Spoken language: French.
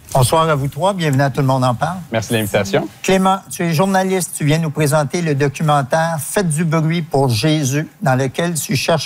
Bonsoir à vous trois. Bienvenue à Tout le monde en parle. Merci de l'invitation. Clément, tu es journaliste. Tu viens nous présenter le documentaire « Faites du bruit pour Jésus » dans lequel tu cherches